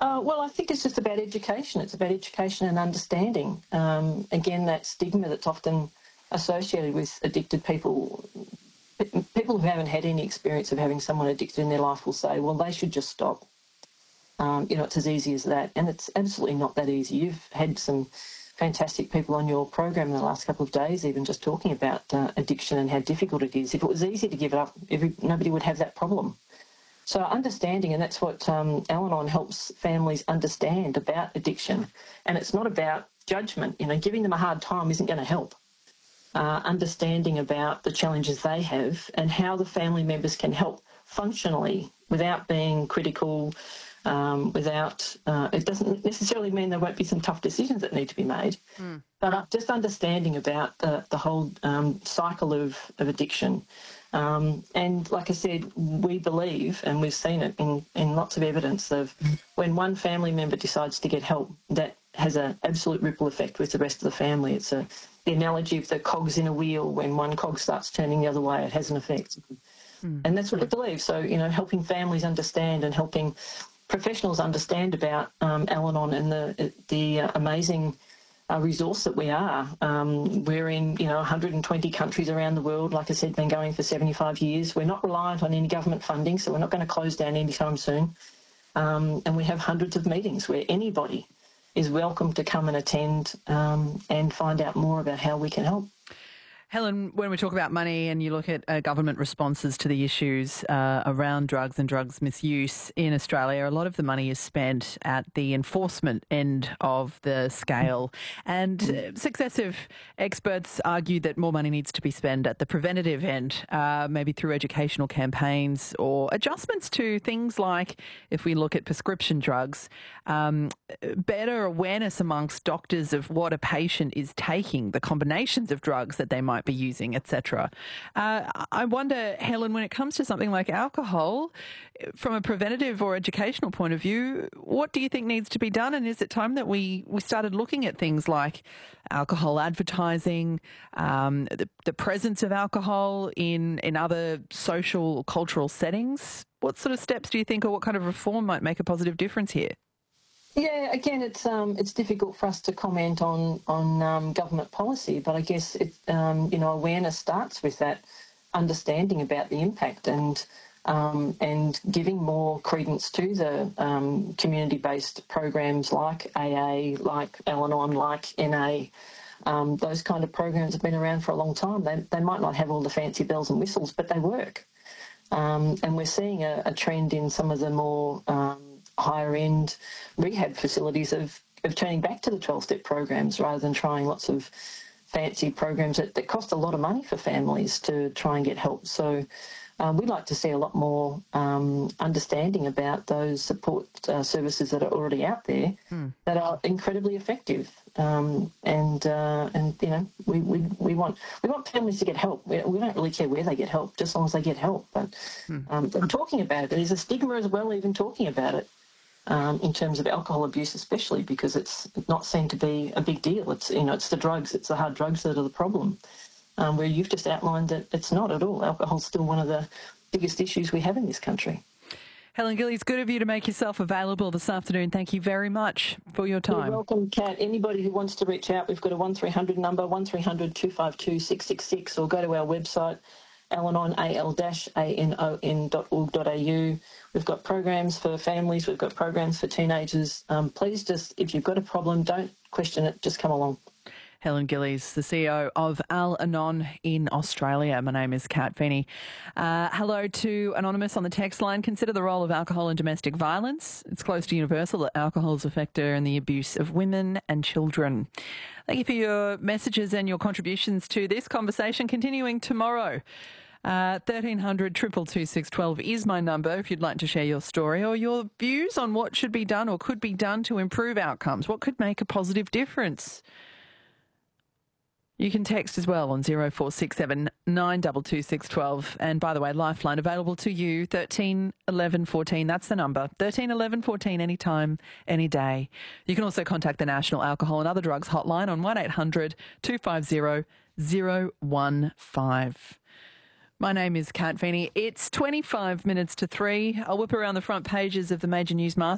Well, I think it's just about education. It's about education and understanding. Again, that stigma that's often associated with addicted people. People who haven't had any experience of having someone addicted in their life will say, well, they should just stop. It's as easy as that. And it's absolutely not that easy. You've had some fantastic people on your program in the last couple of days, even just talking about addiction and how difficult it is. If it was easy to give it up, nobody would have that problem. So understanding, and that's what Al-Anon helps families understand about addiction. And it's not about judgment. Giving them a hard time isn't going to help. Understanding about the challenges they have and how the family members can help functionally without being critical, it doesn't necessarily mean there won't be some tough decisions that need to be made, but just understanding about the whole cycle of addiction. And like I said, we believe, and we've seen it in lots of evidence of when one family member decides to get help, that has an absolute ripple effect with the rest of the family. It's the analogy of the cogs in a wheel. When one cog starts turning the other way, it has an effect. And that's what we believe. So, helping families understand and helping professionals understand about Al-Anon and the amazing resource that we are. We're in 120 countries around the world. Like I said, been going for 75 years. We're not reliant on any government funding, so we're not going to close down anytime soon. And we have hundreds of meetings where anybody is welcome to come and attend and find out more about how we can help. Helen, when we talk about money and you look at government responses to the issues around drugs and drugs misuse in Australia, a lot of the money is spent at the enforcement end of the scale. And successive experts argue that more money needs to be spent at the preventative end, maybe through educational campaigns or adjustments to things like, if we look at prescription drugs, better awareness amongst doctors of what a patient is taking, the combinations of drugs that they might be using, etc. I wonder, Helen, when it comes to something like alcohol, from a preventative or educational point of view, what do you think needs to be done? And is it time that we started looking at things like alcohol advertising, the presence of alcohol in other social, cultural settings? What sort of steps do you think, or what kind of reform might make a positive difference here? Yeah, again, it's difficult for us to comment on government policy, but I guess awareness starts with that understanding about the impact and giving more credence to the community-based programs like AA, like Al-Anon, like NA. Those kind of programs have been around for a long time. They might not have all the fancy bells and whistles, but they work. And we're seeing a trend in some of the more higher-end rehab facilities of turning back to the 12-step programs rather than trying lots of fancy programs that cost a lot of money for families to try and get help. So we'd like to see a lot more understanding about those support services that are already out there that are incredibly effective. We want families to get help. We don't really care where they get help, just as long as they get help. But talking about it, there's a stigma as well, even talking about it. In terms of alcohol abuse especially, because it's not seen to be a big deal. It's the drugs, it's the hard drugs that are the problem, where you've just outlined that it's not at all. Alcohol's still one of the biggest issues we have in this country. Helen Gillies, good of you to make yourself available this afternoon. Thank you very much for your time. You're welcome, Kat. Anybody who wants to reach out, we've got a 1300 number, 1300 252 666, or go to our website, Al-Anon, al-anon.org.au. We've got programs for families. We've got programs for teenagers. Please just, if you've got a problem, don't question it. Just come along. Helen Gillies, the CEO of Al-Anon in Australia. My name is Kat Feeney. Hello to Anonymous on the text line. Consider the role of alcohol in domestic violence. It's close to universal that alcohol is a factor in the abuse of women and children. Thank you for your messages and your contributions to this conversation. Continuing tomorrow. 1300 222 612 is my number if you'd like to share your story or your views on what should be done or could be done to improve outcomes. What could make a positive difference? You can text as well on 0467 922 612. And by the way, Lifeline available to you, 13 11 14. That's the number, 13 11 14, anytime, any day. You can also contact the National Alcohol and Other Drugs Hotline on 1800 250 015. My name is Kat Feeney. It's 25 minutes to 3. I'll whip around the front pages of the major news mastheads.